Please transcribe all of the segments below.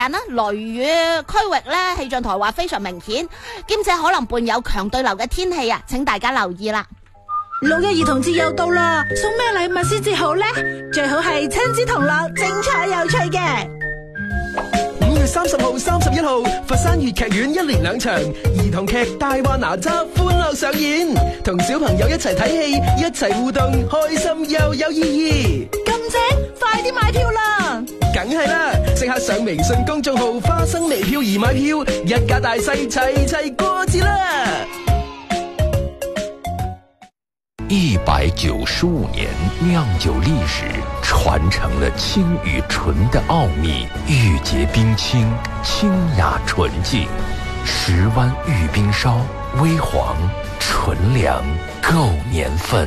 雷雨區域咧，氣象台話非常明顯，兼且可能伴有強對流嘅天氣啊，請大家留意啦。 6月兒童節又到啦，送咩禮物先至好呢？最好係親子同樂，精彩有趣嘅。 5月30號、31號，佛山粵劇院一連2場兒童劇《大話哪吒》歡樂上演，同小朋友一齊睇戲，一齊互動，開心又有意義。 咁正，快啲買票啦！ 梗係啦，即刻上微信公眾號花生微票而買票，一家大細齊齊過節啦 ！195年釀酒歷史，傳承了清與純的奧秘，玉潔冰清，清雅純淨。10灣玉冰燒，微黃純糧，夠年份。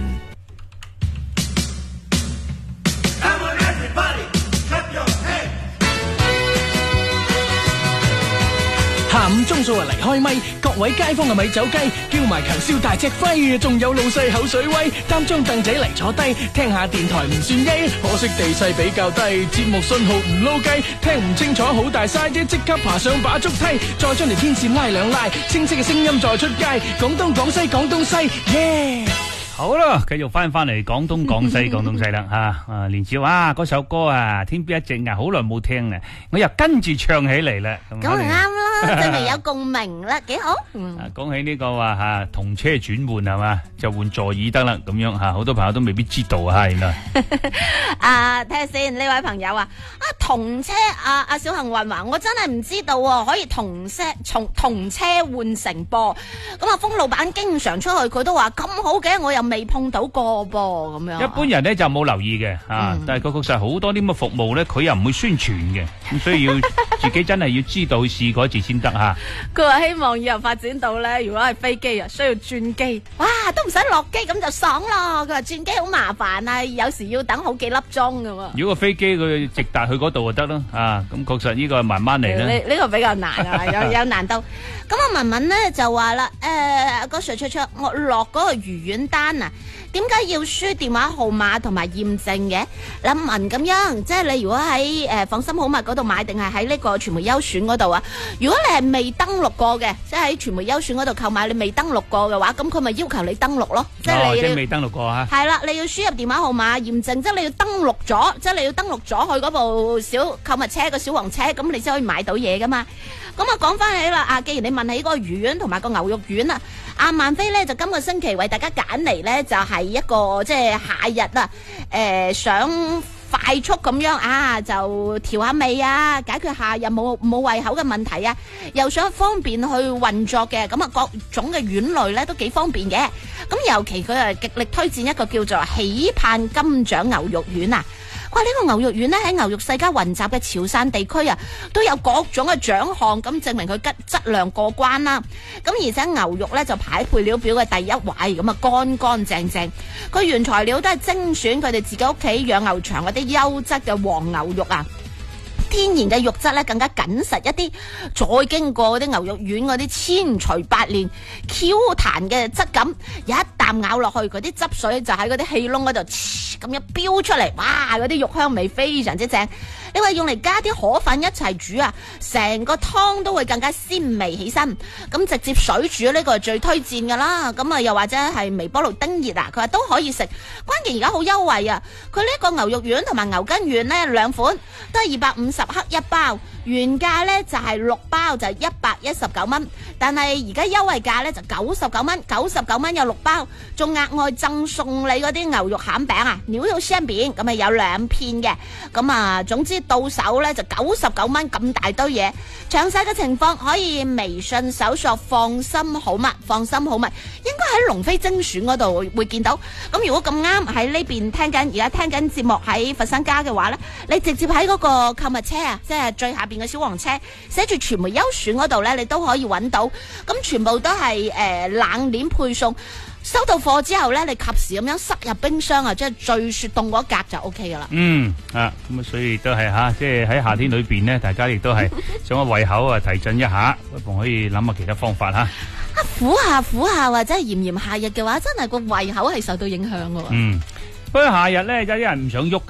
下午鐘數離開咪，各位街坊嘅咪走雞，叫埋強燒大隻輝，仲有老細口水威，擔張凳仔嚟坐低，聽下電台唔算曳，可惜地勢比較低，節目信號唔撈雞，聽唔清楚好大嘥啫，即刻爬上把竹梯，再將條天線拉兩拉，清晰嘅聲音再出街，廣東廣西廣東西，耶！ 好啦，繼續翻嚟廣東廣西廣東西啦吓，連少啊嗰首歌啊天邊一隻啊好耐冇聽啦，我又跟住唱起嚟啦， 咁就啱啦，真係有共鳴啦，幾好。 講起呢個話吓同車轉換係嘛，就換座椅得啦，咁樣吓，好多朋友都未必知道啊，原來。 睇下先，呢位朋友啊，同車阿小幸運話，我真係唔知道可以同車換乘噃。咁啊，封老闆經常出去，佢都話咁好嘅，我又未碰到過噃，咁樣。 一般人咧就冇留意嘅，但係確實好多啲咁嘅服務咧，佢又唔會宣傳嘅，咁所以要自己真係要知道試過一次先得吓。 佢話希望以後發展到咧，如果係飛機啊，需要轉機，哇，都唔使落機咁就爽咯。佢話轉機好麻煩啊，有時要等好幾粒鐘噶喎。 如果個飛機佢直達去嗰度就得啦，咁確實呢個慢慢嚟啦。 呢個比較難啊，有難度。咁啊文文咧就話啦，個 Sir 我落嗰個魚丸單啊，點解要輸電話號碼同埋驗證嘅？諗問咁樣，即係你如果喺放心好物嗰度買，定係喺呢個傳媒優選嗰度啊？如果你係未登錄過嘅，即係喺傳媒優選嗰度購買，你未登錄過嘅話，咁佢咪要求你登錄咯？即係你未登錄過吓。 係啦，你要輸入電話號碼驗證，即係你要登錄咗，即係你要登錄咗去嗰部小購物車個小黃車，咁你先可以買到嘢噶嘛。咁啊，講翻起啦，既然你問起嗰個魚丸同埋個牛肉丸啊，阿萬飛咧就今個星期為大家揀嚟咧，就係一個即係夏日啊，想快速咁樣啊，就調下味啊，解決夏日冇胃口嘅問題啊，又想方便去運作嘅，咁啊各種嘅丸類咧都幾方便嘅。咁尤其佢係極力推薦一個叫做喜盼金獎牛肉丸啊。哇！呢個牛肉丸咧喺牛肉世家雲集嘅潮汕地區啊，都有各種嘅獎項，咁證明佢質量過關啦。咁而且牛肉咧就排配料表嘅第一位，咁啊乾乾淨淨。佢原材料都係精選佢哋自己屋企養牛場嗰啲優質嘅黃牛肉啊。天然嘅肉質咧更加緊實一啲，再經過嗰啲牛肉丸嗰啲千錘百煉 Q 彈嘅質感，一啖咬落去，嗰啲汁水就喺嗰啲氣窿嗰度咁樣飆出嚟，哇！嗰啲肉香味非常之正。你話用嚟加啲河粉一齊煮啊，成個湯都會更加鮮味起身。咁直接水煮呢個係最推薦噶啦。咁啊又或者係微波爐叮熱啊，佢話都可以食。關鍵而家好優惠啊！佢呢個牛肉丸同埋牛筋丸呢兩款都係250克一包，原價呢就係6包就係119蚊，但係而家優惠價呢就99蚊，99蚊有6包，仲額外贈送你嗰啲牛肉餡餅啊，牛肉餡餅咁啊有2片嘅。咁啊總之到手呢就99蚊咁大堆嘢。詳細嘅情況可以微信搜索放心好物，放心好物應該喺龍飛精選嗰度會見到。咁如果咁啱喺呢邊而家聽緊節目喺佛山家嘅話呢，你直接喺嗰個購物車啊，即係最下邊嘅小黃車寫住傳媒優選嗰度呢，你都可以揾到。咁全部都係冷鏈配送。收到貨之後咧，你及時咁樣塞入冰箱啊，即係最雪凍嗰格就 O K 噶啦。咁啊，所以都係吓，即係喺夏天裏邊咧，大家亦都係想個胃口啊提振一下，不妨可以諗下其他方法吓。 苦下或者係炎炎夏日嘅話，真係個胃口係受到影響噶。 不過夏日咧有啲人唔想喐嘅，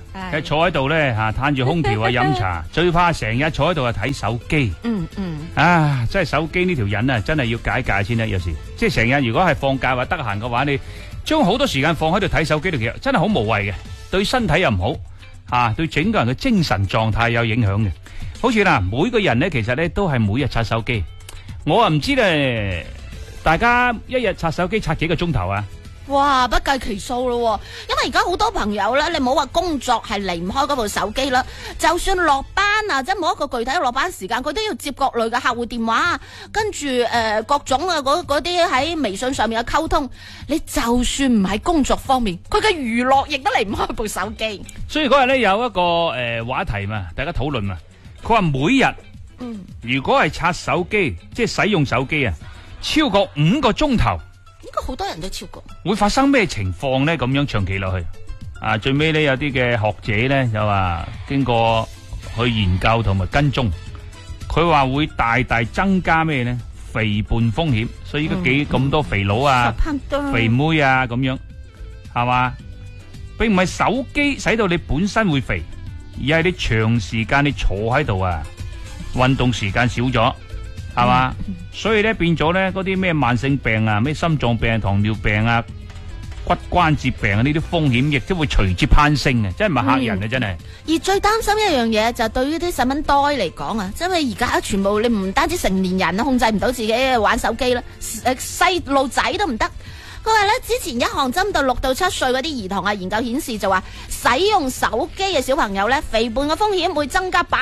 係坐喺度咧嚇，嘆住空調啊飲茶，最怕成日坐喺度啊睇手機。 嗯， 啊，真係手機呢條癮啊，真係要解解先得。有時即係成日如果係放假或得閒嘅話，你將好多時間放喺度睇手機度，其實真係好無謂嘅，對身體又唔好嚇，對整個人嘅精神狀態有影響嘅。好似嗱，每個人咧其實咧都係每日刷手機，我啊唔知咧，大家一日刷手機刷幾個鐘頭啊？ 哇，不計其數咯，因為而家好多朋友咧，你冇話工作係離唔開嗰部手機啦，就算落班啊，即係冇一個具體嘅落班時間，佢都要接各類嘅客戶電話，跟住各種啊嗰啲喺微信上面嘅溝通，你就算唔係工作方面，佢嘅娛樂亦都離唔開部手機。 所以嗰日咧有一個話題嘛，大家討論嘛，佢話每日如果係刷手機，即係使用手機啊，超過5個鐘頭。 應該好多人都超過， 會發生咩情況呢？咁樣長期落去，最尾呢，有啲嘅學者呢，就話經過去研究同埋跟蹤，佢話會大大增加咩呢？肥胖風險。所以而家咁多肥佬啊、肥妹啊咁樣，係嘛？並唔係手機使到你本身會肥，而係你長時間你坐喺度啊，運動時間少咗。係嘛？所以咧變咗咧嗰啲咩慢性病啊、咩心臟病、糖尿病啊、骨關節病啊呢啲風險，亦都會隨之攀升啊！真係唔係嚇人啊！真係。 而最擔心一樣嘢就係對於啲細蚊呆嚟講啊，因為而家全部你唔單止成年人啊控制唔到自己玩手機啦，細路仔都唔得。佢話咧，之前一項針對6到7歲嗰啲兒童啊，研究顯示就話，使用手機嘅小朋友咧，肥胖嘅風險會增加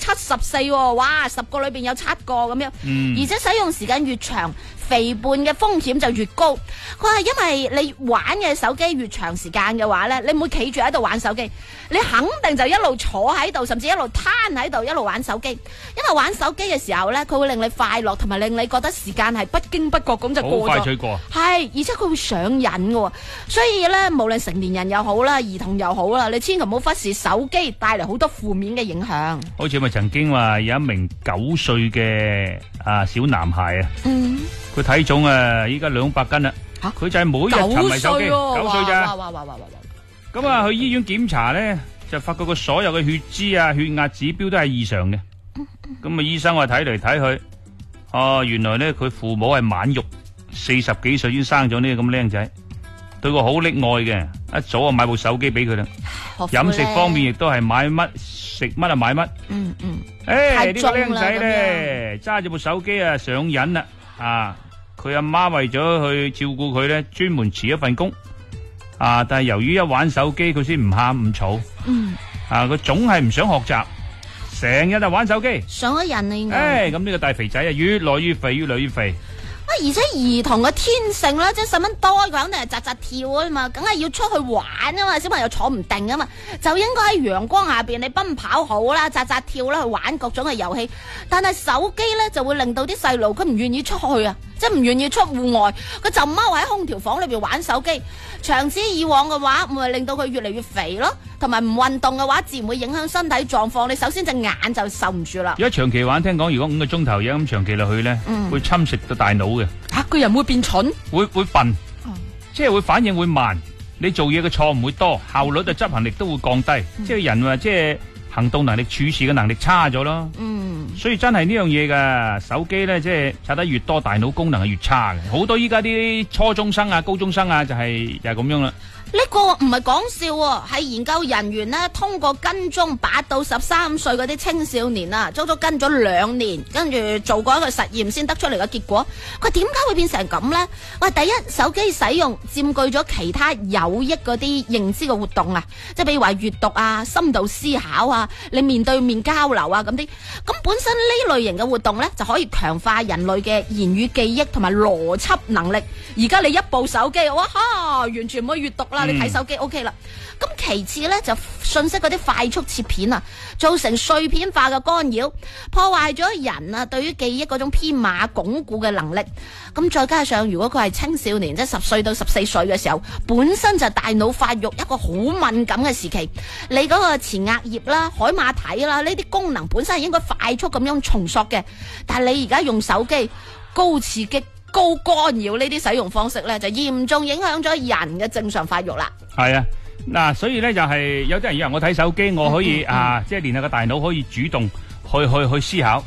74%，哇，10個裏邊有7個咁樣，而且使用時間越長，肥胖嘅風險就越高。佢話因為你玩嘅手機越長時間嘅話咧，你唔會企住喺度玩手機，你肯定就一路坐喺度，甚至一路攤喺度一路玩手機。因為玩手機嘅時候咧，佢會令你快樂，同埋令你覺得時間係不經不覺咁就過咗， 好快脆過。 係，而且佢會上癮嘅，所以咧無論成年人又好啦，兒童又好啦，你千祈唔好忽視手機帶嚟好多負面嘅影響。 好似咪曾經話有一名9歲嘅小男孩啊，佢體重依家200斤啦，佢就係每日沉迷手機，9歲咋？咁啊去醫院檢查咧，就發覺佢所有嘅血脂啊、血壓指標都係異常嘅。咁啊醫生話睇嚟睇去，原來咧佢父母係晚育，40幾歲先生咗呢個咁靚仔，對佢好溺愛嘅，一早就買部手機俾佢啦。飲食方面亦都係買乜食乜啊買乜。呢個靚仔咧揸住部手機啊上癮啦，佢阿媽為咗去照顧佢咧，專門辭一份工，但係由於一玩手機佢先唔喊唔嘈，佢總係唔想學習，成日就玩手機， 上咗癮啦應該。 咁呢個大肥仔啊越來越肥，越來越肥。 而且兒童嘅天性咧，即係細蚊多，佢肯定係扎扎跳啊嘛，梗係要出去玩啊嘛，小朋友坐唔定啊嘛，就應該喺陽光下邊你奔跑好啦，扎扎跳啦，去玩各種嘅遊戲。但係手機咧就會令到啲細路佢唔願意出去啊，即係唔願意出戶外，佢就踎喺空調房裏邊玩手機。長此以往嘅話，咪令到佢越嚟越肥咯，同埋唔運動嘅話，自然會影響身體狀況。你首先隻眼就受唔住啦。 如果長期玩，聽講如果5個鐘頭咁長期落去咧，會侵蝕到大腦嘅。 個人會變蠢， 會笨，即係會反應會慢，你做嘢嘅錯誤會多，效率嘅執行力都會降低，即係人話即係行動能力、處事嘅能力差咗咯。所以真係呢樣嘢噶，手機咧即係刷得越多，大腦功能係越差嘅。好多依家啲初中生啊、高中生啊就係咁樣啦。 呢個唔係講笑喎，係研究人員呢通過跟蹤8到13歲嗰啲青少年啊，足足跟咗2年，跟住做過一個實驗先得出嚟嘅結果。佢點解會變成咁呢？喂，第一，手機使用佔據咗其他有益嗰啲認知嘅活動啊，即係比如話閱讀啊、深度思考啊、你面對面交流啊咁啲。咁本身呢類型嘅活動呢，就可以強化人類嘅言語記憶同埋邏輯能力。而家你一部手機，哇哈，完全唔可以閱讀啦。你睇手機 OK 啦，咁其次咧就信息嗰啲快速切片啊，造成碎片化嘅干擾，破壞咗人啊對於記憶嗰種編碼鞏固嘅能力。咁再加上如果佢係青少年，即係10歲到14歲嘅時候，本身就大腦發育一個好敏感嘅時期，你嗰個前額葉啦、海馬體啦呢啲功能本身係應該快速咁樣重塑嘅，但係你而家用手機高刺激、高干擾呢啲使用方式咧，就嚴重影響咗人嘅正常發育啦。 係啊， 嗱，所以咧就係有啲人以為我睇手機，我可以即係練下個大腦，可以主動去思考。